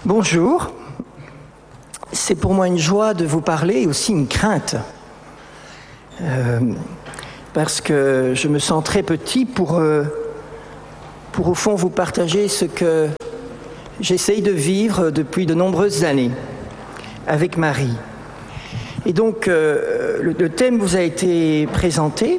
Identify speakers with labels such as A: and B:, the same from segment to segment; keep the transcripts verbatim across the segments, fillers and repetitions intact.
A: Bonjour, c'est pour moi une joie de vous parler et aussi une crainte, euh, parce que je me sens très petit pour, euh, pour au fond vous partager ce que j'essaye de vivre depuis de nombreuses années avec Marie. Et donc euh, le, le thème vous a été présenté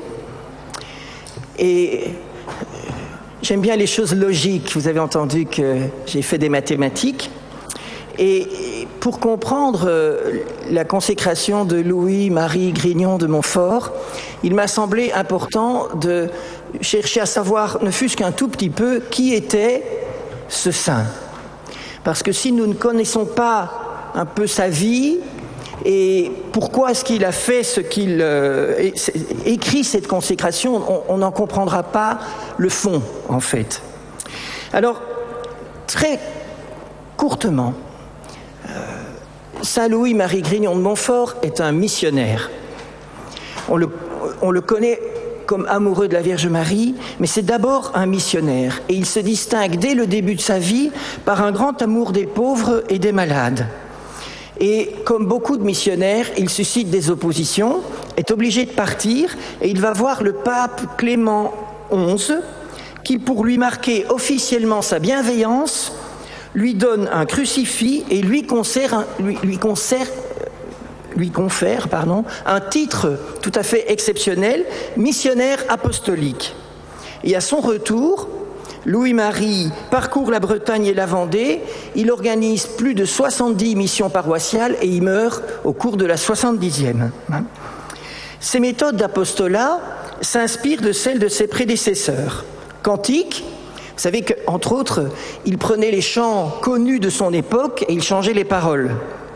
A: et j'aime bien les choses logiques. Vous avez entendu que j'ai fait des mathématiques. Et pour comprendre la consécration de Louis-Marie Grignon de Montfort, il m'a semblé important de chercher à savoir, ne fût-ce qu'un tout petit peu, qui était ce saint. Parce que si nous ne connaissons pas un peu sa vie et pourquoi est-ce qu'il a fait ce qu'il euh, écrit cette consécration, on n'en comprendra pas le fond, en fait. Alors, très courtement, Saint Louis-Marie Grignon de Montfort est un missionnaire. On le, on le connaît comme amoureux de la Vierge Marie, mais c'est d'abord un missionnaire. Et il se distingue dès le début de sa vie par un grand amour des pauvres et des malades. Et comme beaucoup de missionnaires, il suscite des oppositions, est obligé de partir, et il va voir le pape Clément onze, qui, pour lui marquer officiellement sa bienveillance, lui donne un crucifix et lui, concère, lui, lui, concère, lui confère pardon, un titre tout à fait exceptionnel, missionnaire apostolique. Et à son retour, Louis-Marie parcourt la Bretagne et la Vendée, il organise plus de soixante-dix missions paroissiales et il meurt au cours de la soixante-dixième. Ses méthodes d'apostolat s'inspirent de celles de ses prédécesseurs. Cantiques, vous savez qu'entre autres, il prenait les chants connus de son époque et il changeait les paroles.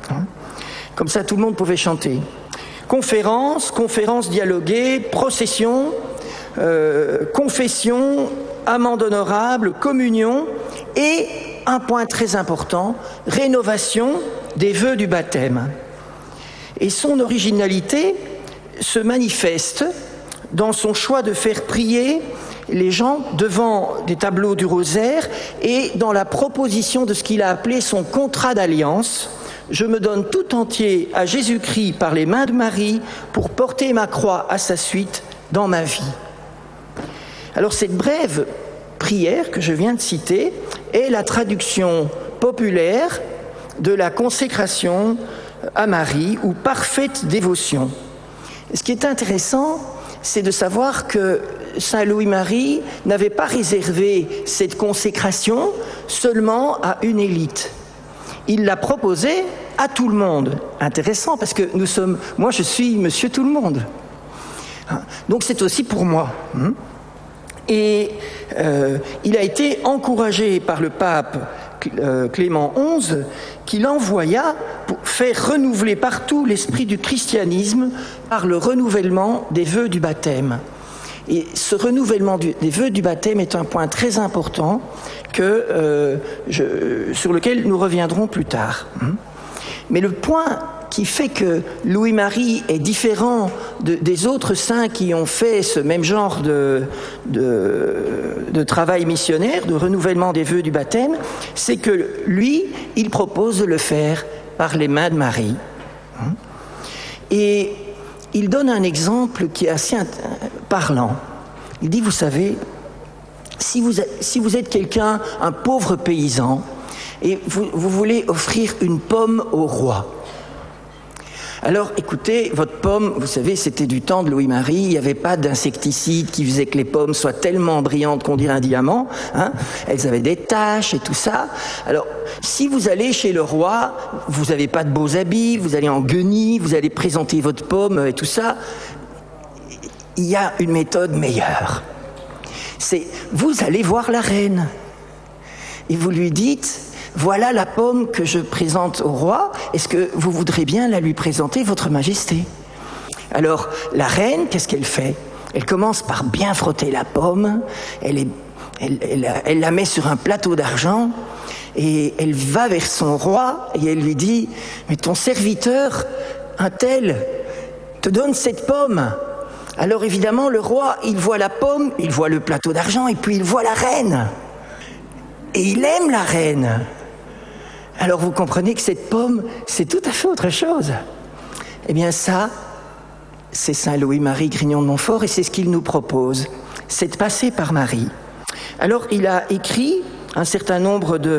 A: Comme ça, tout le monde pouvait chanter. Conférences, conférences dialoguées, processions, euh, confessions, amende honorable, communion et, un point très important, rénovation des vœux du baptême. Et son originalité se manifeste dans son choix de faire prier les gens devant des tableaux du rosaire et dans la proposition de ce qu'il a appelé son contrat d'alliance. Je me donne tout entier à Jésus-Christ par les mains de Marie pour porter ma croix à sa suite dans ma vie. Alors cette brève prière que je viens de citer est la traduction populaire de la consécration à Marie ou parfaite dévotion. Ce qui est intéressant, c'est de savoir que Saint Louis-Marie n'avait pas réservé cette consécration seulement à une élite. Il l'a proposée à tout le monde. Intéressant parce que nous sommes, moi je suis Monsieur tout le monde. Donc c'est aussi pour moi. Et euh, il a été encouragé par le pape Clément onze qui l'envoya pour faire renouveler partout l'esprit du christianisme par le renouvellement des vœux du baptême. Et ce renouvellement du, des vœux du baptême est un point très important que, euh, je, sur lequel nous reviendrons plus tard. Mais le point qui fait que Louis-Marie est différent de, des autres saints qui ont fait ce même genre de, de, de travail missionnaire, de renouvellement des vœux du baptême, c'est que lui, il propose de le faire par les mains de Marie. Et il donne un exemple qui est assez parlant. Il dit, vous savez, si vous, si vous êtes quelqu'un, un pauvre paysan, et vous, vous voulez offrir une pomme au roi, alors écoutez, votre pomme, vous savez, c'était du temps de Louis-Marie, il n'y avait pas d'insecticide qui faisait que les pommes soient tellement brillantes qu'on dirait un diamant, hein. Elles avaient des taches et tout ça. Alors, si vous allez chez le roi, vous n'avez pas de beaux habits, vous allez en guenilles, vous allez présenter votre pomme et tout ça, il y a une méthode meilleure. C'est, vous allez voir la reine et vous lui dites, voilà la pomme que je présente au roi, est-ce que vous voudrez bien la lui présenter, votre majesté? Alors, la reine, qu'est-ce qu'elle fait? Elle commence par bien frotter la pomme, elle, est, elle, elle, elle la met sur un plateau d'argent, et elle va vers son roi, et elle lui dit, mais ton serviteur, un tel, te donne cette pomme. Alors évidemment, le roi, il voit la pomme, il voit le plateau d'argent, et puis il voit la reine. Et il aime la reine. Alors vous comprenez que cette pomme, c'est tout à fait autre chose. Eh bien ça, c'est saint Louis-Marie Grignon de Montfort et c'est ce qu'il nous propose, c'est de passer par Marie. Alors il a écrit un certain nombre de